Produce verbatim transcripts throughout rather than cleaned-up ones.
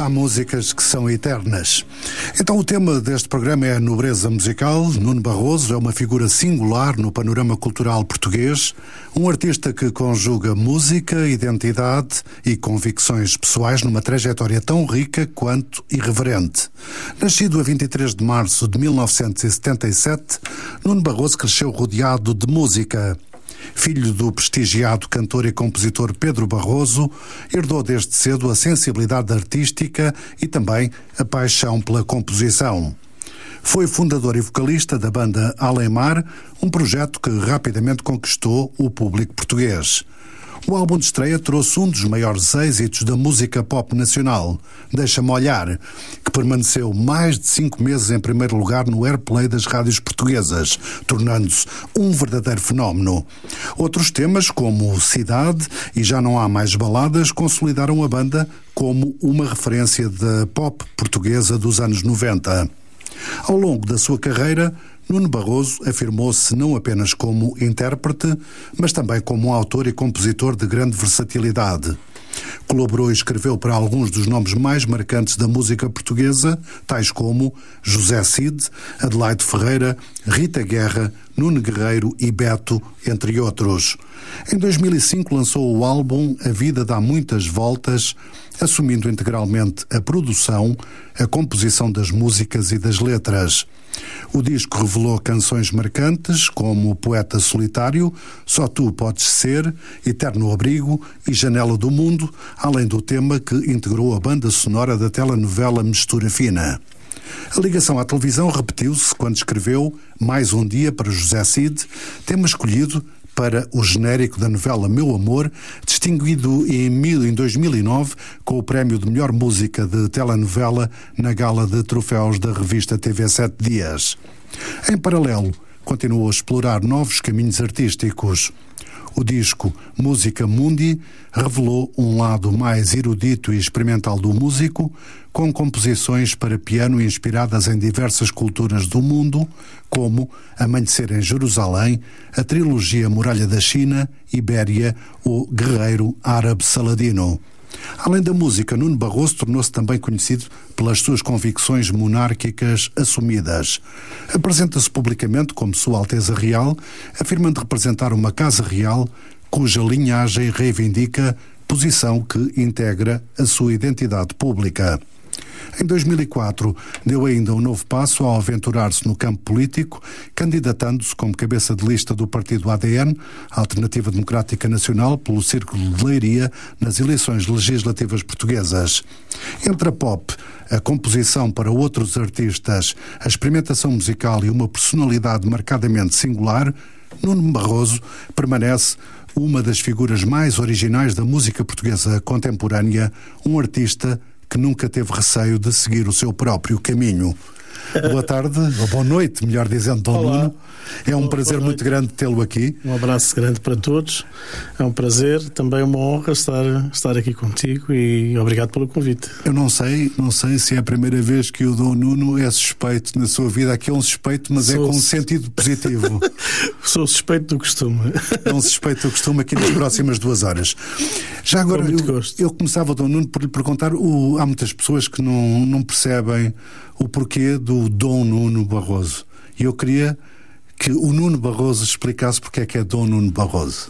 Há músicas que são eternas. Então o tema deste programa é a nobreza musical. Nuno Barroso é uma figura singular no panorama cultural português, um artista que conjuga música, identidade e convicções pessoais numa trajetória tão rica quanto irreverente. Nascido a vinte e três de março de mil novecentos e setenta e sete, Nuno Barroso cresceu rodeado de música. Filho do prestigiado cantor e compositor Pedro Barroso, herdou desde cedo a sensibilidade artística e também a paixão pela composição. Foi fundador e vocalista da banda Alemar, um projeto que rapidamente conquistou o público português. O álbum de estreia trouxe um dos maiores êxitos da música pop nacional, Deixa-me Olhar, que permaneceu mais de cinco meses em primeiro lugar no airplay das rádios portuguesas, tornando-se um verdadeiro fenómeno. Outros temas, como Cidade e Já Não Há Mais Baladas, consolidaram a banda como uma referência da pop portuguesa dos anos noventa. Ao longo da sua carreira, Nuno Barroso afirmou-se não apenas como intérprete, mas também como um autor e compositor de grande versatilidade. Colaborou e escreveu para alguns dos nomes mais marcantes da música portuguesa, tais como José Cid, Adelaide Ferreira, Rita Guerra, Nuno Guerreiro e Beto, entre outros. Em dois mil e cinco lançou o álbum A Vida Dá Muitas Voltas, assumindo integralmente a produção, a composição das músicas e das letras. O disco revelou canções marcantes como Poeta Solitário, Só Tu Podes Ser, Eterno Abrigo e Janela do Mundo, além do tema que integrou a banda sonora da telenovela Mistura Fina. A ligação à televisão repetiu-se quando escreveu Mais um Dia para José Cid, tema escolhido para o genérico da novela Meu Amor, distinguido em dois mil e nove com o prémio de melhor música de telenovela na gala de troféus da revista T V Sete Dias. Em paralelo, continuou a explorar novos caminhos artísticos. O disco Música Mundi revelou um lado mais erudito e experimental do músico, com composições para piano inspiradas em diversas culturas do mundo, como Amanhecer em Jerusalém, a trilogia Muralha da China, Ibéria ou Guerreiro Árabe Saladino. Além da música, Nuno Barroso tornou-se também conhecido pelas suas convicções monárquicas assumidas. Apresenta-se publicamente como Sua Alteza Real, afirmando representar uma casa real cuja linhagem reivindica posição que integra a sua identidade pública. Em dois mil e quatro, deu ainda um novo passo ao aventurar-se no campo político, candidatando-se como cabeça de lista do partido A D N, Alternativa Democrática Nacional, pelo Círculo de Leiria, nas eleições legislativas portuguesas. Entre a pop, a composição para outros artistas, a experimentação musical e uma personalidade marcadamente singular, Nuno Barroso permanece uma das figuras mais originais da música portuguesa contemporânea, um artista que nunca teve receio de seguir o seu próprio caminho. Boa tarde, ou boa noite, melhor dizendo, Dom Olá. Nuno. É um Olá, prazer muito grande tê-lo aqui. Um abraço grande para todos. É um prazer, também uma honra estar, estar aqui contigo e obrigado pelo convite. Eu não sei, não sei se é a primeira vez que o Dom Nuno é suspeito na sua vida. Aqui é um suspeito, mas Sou é com um sus- sentido positivo. Sou suspeito do costume. É um suspeito do costume aqui nas próximas duas horas. Já agora, Com muito eu, gosto. eu começava, Dom Nuno, por lhe perguntar, o, há muitas pessoas que não, não percebem o porquê do Dom Nuno Barroso. E eu queria que o Nuno Barroso explicasse porque é que é Dom Nuno Barroso.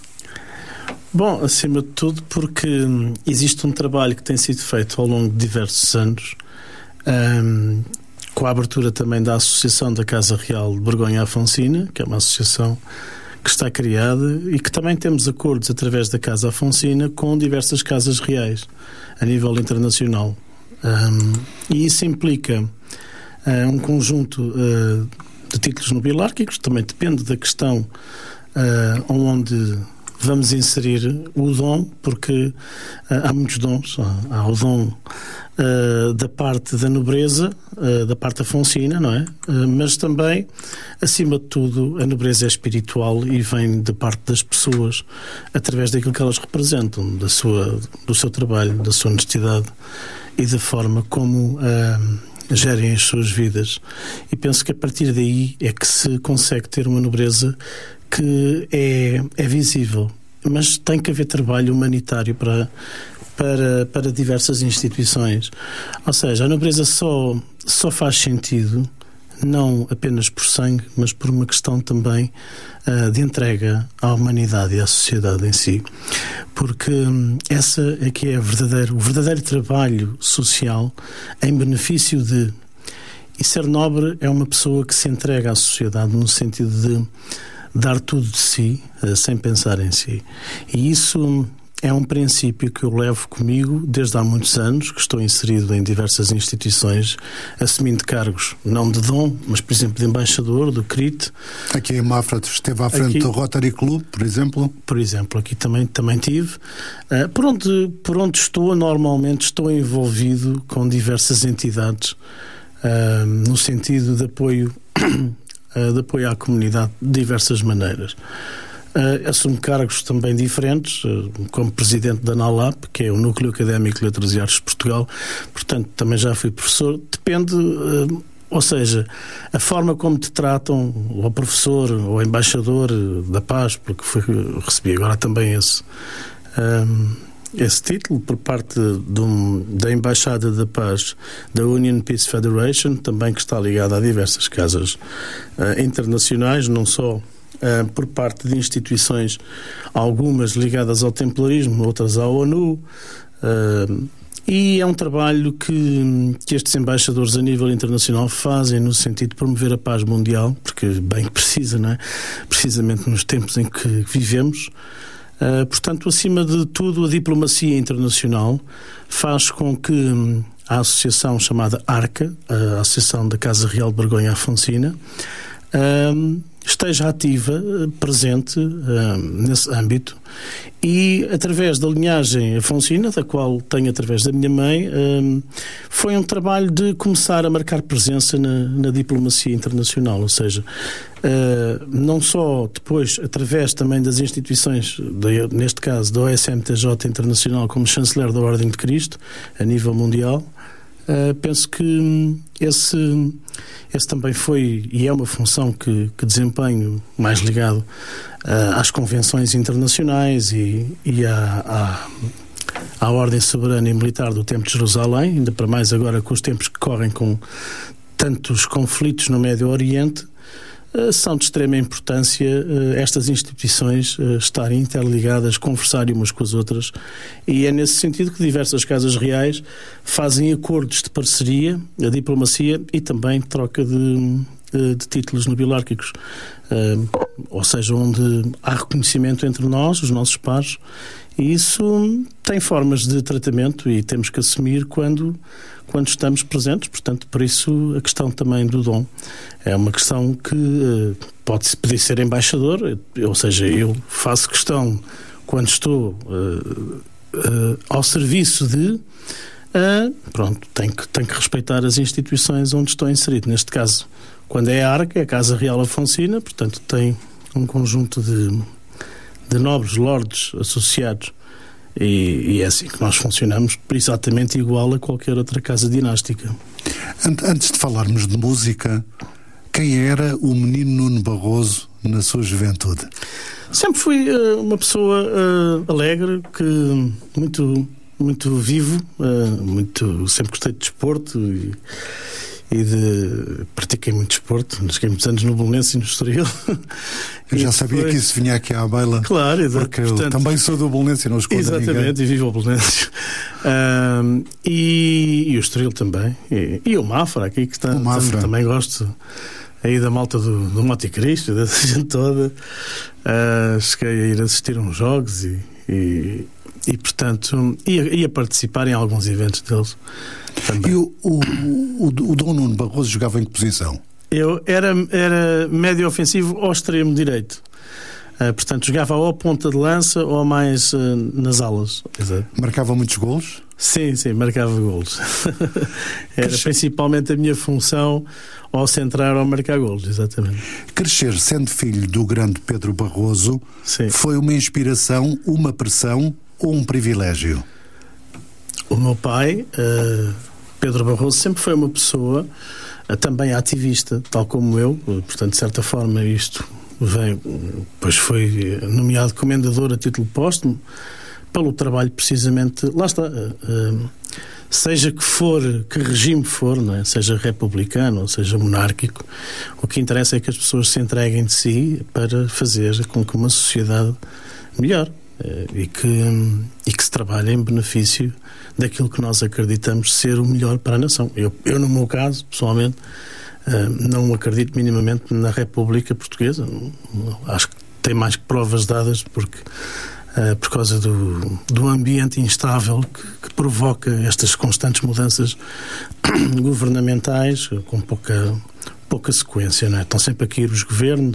Bom, acima de tudo porque hum, existe um trabalho que tem sido feito ao longo de diversos anos, hum, com a abertura também da Associação da Casa Real de Borgonha Afonsina, que é uma associação que está criada e que também temos acordos através da Casa Afonsina com diversas casas reais a nível internacional. Hum, e isso implica uh, um conjunto uh, de títulos nobilárquicos, também depende da questão uh, onde vamos inserir o dom, porque uh, há muitos dons. Há, há o dom uh, da parte da nobreza, uh, da parte afonsina, não é? Uh, mas também, acima de tudo, a nobreza é espiritual e vem da parte das pessoas, através daquilo que elas representam, da sua, do seu trabalho, da sua honestidade e da forma como uh, gerem as suas vidas. E penso que a partir daí é que se consegue ter uma nobreza que é, é visível, mas tem que haver trabalho humanitário para, para, para diversas instituições. Ou seja, a nobreza só, só faz sentido não apenas por sangue, mas por uma questão também uh, de entrega à humanidade e à sociedade em si. Porque hum, essa é que é verdadeiro, o verdadeiro trabalho social em benefício de... E ser nobre é uma pessoa que se entrega à sociedade no sentido de dar tudo de si, uh, sem pensar em si. E isso... é um princípio que eu levo comigo desde há muitos anos, que estou inserido em diversas instituições, assumindo cargos, não de dom, mas, por exemplo, de embaixador, do C R I T. Aqui em Mafra esteve à frente aqui, do Rotary Club, por exemplo? Por exemplo, aqui também, também tive. Uh, por, onde, por onde estou, normalmente estou envolvido com diversas entidades, uh, no sentido de apoio, uh, de apoio à comunidade de diversas maneiras. Uh, assumo cargos também diferentes, uh, como presidente da NALAP, que é o Núcleo Académico de Letras e Artes de Portugal, portanto também já fui professor. Depende, uh, ou seja, a forma como te tratam, ou professor, ou embaixador da paz, porque foi, recebi agora também esse, um, esse título por parte de um, da Embaixada da Paz da Union Peace Federation, também que está ligada a diversas casas uh, internacionais, não só Uh, por parte de instituições, algumas ligadas ao templarismo, outras à ONU, uh, e é um trabalho que, que estes embaixadores a nível internacional fazem no sentido de promover a paz mundial, porque bem que precisa, não é? Precisamente nos tempos em que vivemos. Uh, portanto, acima de tudo, a diplomacia internacional faz com que a associação chamada ARCA, a Associação da Casa Real de Borgonha Afonsina, uh, esteja ativa, presente uh, nesse âmbito, e através da linhagem afonsina, da qual tenho através da minha mãe, uh, foi um trabalho de começar a marcar presença na, na diplomacia internacional, ou seja, uh, não só depois, através também das instituições, de, neste caso da O S M T J Internacional, como chanceler da Ordem de Cristo, a nível mundial. Uh, penso que esse, esse também foi e é uma função que, que desempenho mais ligado uh, às convenções internacionais e, e à, à, à Ordem Soberana e Militar do Tempo de Jerusalém, ainda para mais agora com os tempos que correm com tantos conflitos no Médio Oriente. Uh, são de extrema importância uh, estas instituições uh, estarem interligadas, conversarem umas com as outras, e é nesse sentido que diversas casas reais fazem acordos de parceria, a diplomacia e também troca de, uh, de títulos nobilárquicos, uh, ou seja, onde há reconhecimento entre nós, os nossos pares, e isso tem formas de tratamento e temos que assumir quando, quando estamos presentes. Portanto, por isso a questão também do dom é uma questão que uh, pode poder ser embaixador, ou seja, eu faço questão quando estou uh, uh, ao serviço de uh, pronto, tenho que, tenho que respeitar as instituições onde estou inserido. Neste caso, quando é a ARCA, é a Casa Real Afonsina, portanto tem um conjunto de de nobres lordes associados, e, e é assim que nós funcionamos, exatamente igual a qualquer outra casa dinástica. Antes de falarmos de música, quem era o menino Nuno Barroso na sua juventude? Sempre fui uh, uma pessoa uh, alegre, que muito, muito vivo, uh, muito, sempre gostei de desporto e e de... pratiquei muito desporto, cheguei muitos anos no Bolonense e no Estoril. Eu já sabia foi... que isso vinha aqui à baila. Claro, exato. Porque portanto, eu também sou do Bolonense e não escondo ninguém. Exatamente, e vivo ao Bolonense. Um, e, e o Estoril também. E, e o Mafra, aqui que está, o Mafra. Também gosto aí da malta do, do Monte Cristo, dessa gente toda. Uh, cheguei a ir assistir a uns jogos e... e E, portanto, ia, ia participar em alguns eventos deles também. E o, o, o, o Dom Nuno Barroso jogava em que posição? Eu era, era médio ofensivo ou extremo direito. Uh, portanto, jogava ou ponta de lança ou mais uh, nas alas. Exato. Marcava muitos golos? Sim, sim, marcava golos. Era Crescer... principalmente a minha função ao centrar ou marcar golos, exatamente. Crescer sendo filho do grande Pedro Barroso, sim, foi uma inspiração, uma pressão ou um privilégio? O meu pai, uh, Pedro Barroso, sempre foi uma pessoa uh, também ativista, tal como eu. Uh, portanto, de certa forma, isto vem, uh, pois foi nomeado comendador a título póstumo pelo trabalho precisamente, lá está, seja que for, que regime for, não é? Seja republicano ou seja monárquico, o que interessa é que as pessoas se entreguem de si para fazer com que uma sociedade melhor e que, e que se trabalhe em benefício daquilo que nós acreditamos ser o melhor para a nação. Eu, eu no meu caso, pessoalmente, não acredito minimamente na República Portuguesa. Acho que tem mais que provas dadas porque Uh, por causa do, do ambiente instável que, que provoca estas constantes mudanças governamentais com pouca, pouca sequência, não é? Estão sempre a cair os governos,